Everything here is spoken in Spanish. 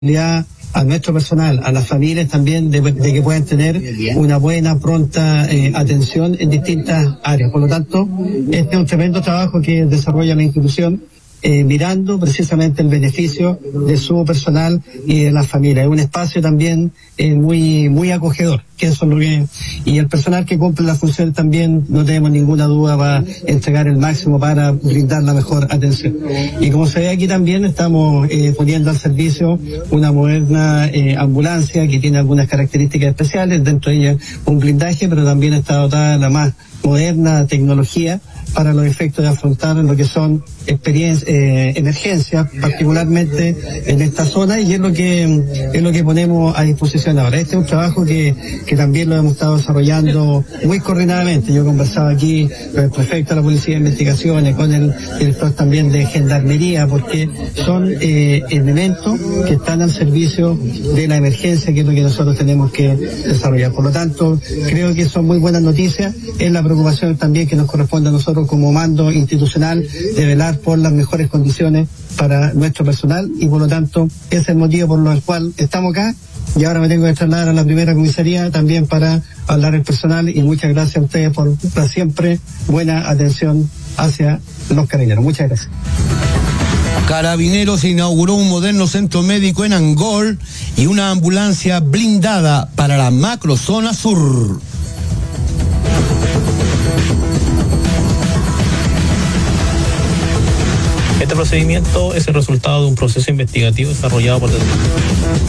a nuestro personal, a las familias también, de que puedan tener una buena, pronta atención en distintas áreas. Por lo tanto, este es un tremendo trabajo que desarrolla la institución, mirando precisamente el beneficio de su personal y de las familias. Es un espacio también muy acogedor, que eso es lo que, y el personal que cumple la función también, no tenemos ninguna duda, va a entregar el máximo para brindar la mejor atención. Y como se ve aquí también, estamos poniendo al servicio una moderna ambulancia que tiene algunas características especiales, dentro de ella un blindaje, pero también está dotada de la más moderna tecnología para los efectos de afrontar lo que son emergencias, particularmente en esta zona, y es lo que ponemos a disposición ahora. Este es un trabajo que también lo hemos estado desarrollando muy coordinadamente. Yo conversaba aquí con el prefecto de la Policía de Investigaciones, con el director también de Gendarmería, porque son elementos que están al servicio de la emergencia, que es lo que nosotros tenemos que desarrollar. Por lo tanto, creo que son muy buenas noticias. Es la preocupación también que nos corresponde a nosotros como mando institucional de velar por las mejores condiciones para nuestro personal, y por lo tanto ese es el motivo por el cual estamos acá. Y ahora me tengo que trasladar a la primera comisaría también para hablar el personal, y muchas gracias a ustedes por la siempre buena atención hacia los carabineros. Muchas gracias. Carabineros inauguró un moderno centro médico en Angol y una ambulancia blindada para la macrozona sur. Este procedimiento es el resultado de un proceso investigativo desarrollado por